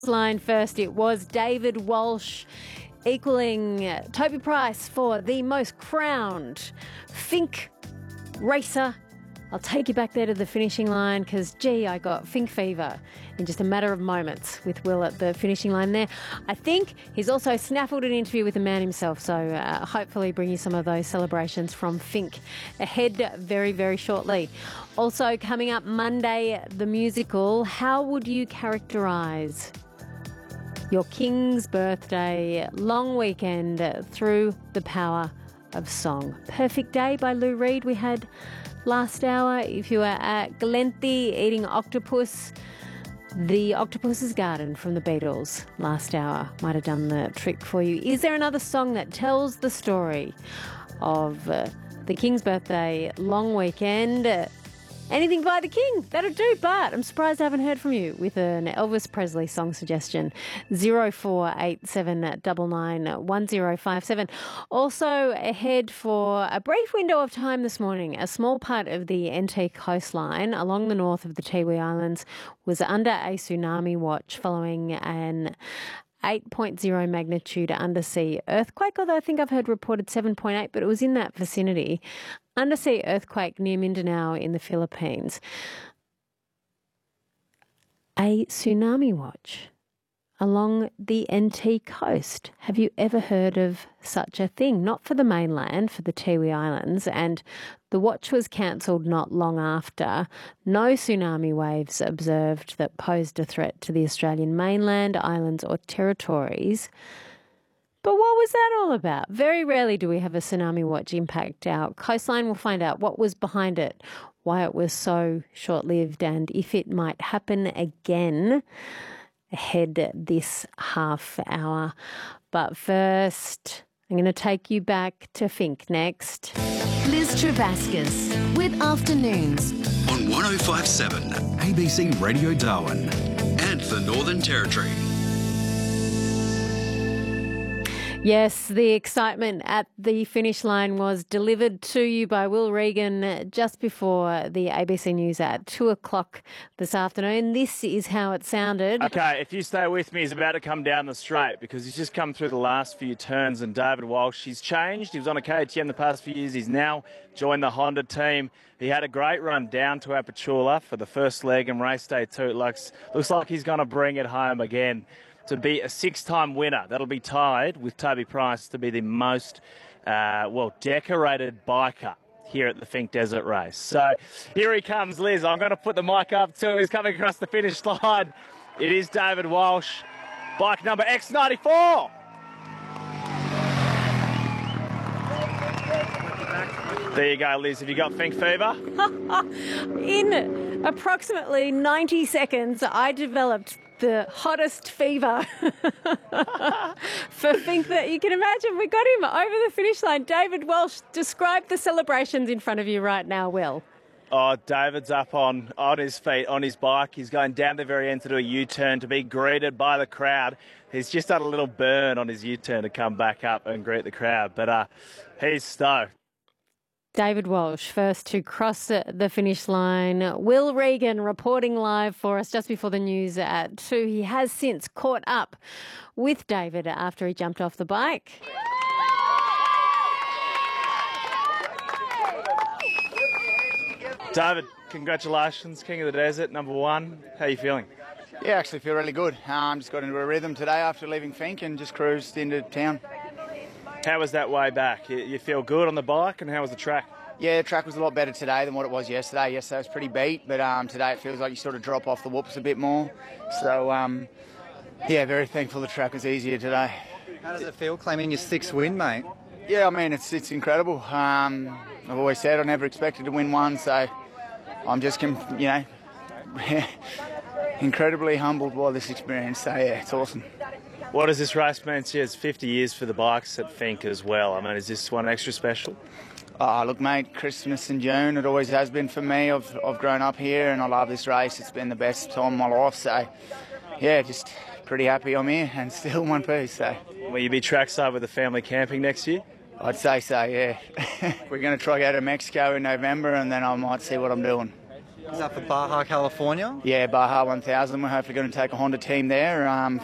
line first. It was David Walsh equaling Toby Price for the most crowned Finke racer. I'll take you back there to the finishing line because, gee, I got Finke fever in just a matter of moments with Will at the finishing line there. I think he's also snaffled an interview with the man himself, so hopefully bring you some of those celebrations from Finke ahead very, very shortly. Also coming up Monday, the musical. How would you characterise your King's birthday long weekend through the power of song? Perfect Day by Lou Reed we had last hour. If you were at Glenthea eating octopus, the Octopus's Garden from the Beatles last hour might have done the trick for you. Is there another song that tells the story of the King's birthday long weekend? Anything by the King, that'll do. But I'm surprised I haven't heard from you with an Elvis Presley song suggestion. 0487991057. Also ahead for a brief window of time this morning. A small part of the NT coastline along the north of the Tiwi Islands was under a tsunami watch following an 8.0 magnitude undersea earthquake, although I think I've heard reported 7.8, but it was in that vicinity. Undersea earthquake near Mindanao in the Philippines. A tsunami watch along the NT coast. Have you ever heard of such a thing? Not for the mainland, for the Tiwi Islands, and the watch was cancelled not long after. No tsunami waves observed that posed a threat to the Australian mainland, islands or territories. But what was that all about? Very rarely do we have a tsunami watch impact our coastline. We'll find out what was behind it, why it was so short-lived, and if it might happen again ahead this half hour. But first, I'm going to take you back to Finke next. Liz Travascus with Afternoons on 105.7 ABC Radio Darwin and the Northern Territory. Yes, the excitement at the finish line was delivered to you by Will Regan just before the ABC News at 2 o'clock this afternoon. This is how it sounded. Okay, if you stay with me, he's about to come down the straight because he's just come through the last few turns, and David Walsh, he's changed. He was on a KTM the past few years. He's now joined the Honda team. He had a great run down to Apachula for the first leg in race day 2. It looks like he's going to bring it home again to be a 6-time winner. That'll be tied with Toby Price to be the most, decorated biker here at the Finke Desert Race. So here he comes, Liz. I'm going to put the mic up to him. He's coming across the finish line. It is David Walsh, bike number X94. There you go, Liz. Have you got Finke fever? In approximately 90 seconds, I developed the hottest fever for Finke that you can imagine. We got him over the finish line. David Walsh, describe the celebrations in front of you right now, Will. Oh, David's up on his feet, on his bike. He's going down the very end to do a U-turn to be greeted by the crowd. He's just had a little burn on his U-turn to come back up and greet the crowd. But he's stoked. David Walsh, first to cross the finish line. Will Regan reporting live for us just before the news at 2. He has since caught up with David after he jumped off the bike. David, congratulations, King of the Desert, number 1. How are you feeling? Yeah, I actually feel really good. Just got into a rhythm today after leaving Finke and just cruised into town. How was that way back? You feel good on the bike, and how was the track? Yeah, the track was a lot better today than what it was yesterday. Yesterday was pretty beat, but today it feels like you sort of drop off the whoops a bit more. So, very thankful the track was easier today. How does it feel claiming your 6th win, mate? Yeah, I mean, it's incredible. I've always said I never expected to win one, so I'm just, incredibly humbled by this experience. So, yeah, it's awesome. What does this race mean to you? It's 50 years for the bikes at Finke as well. I mean, is this one extra special? Look, mate, Christmas in June, it always has been for me. I've grown up here and I love this race. It's been the best time of my life. So, yeah, just pretty happy I'm here and still in one piece. So. Will you be trackside with the family camping next year? I'd say so, yeah. We're going to try go to Mexico in November and then I might see what I'm doing. Is that for Baja, California? Yeah, Baja 1000. We're hopefully going to take a Honda team there.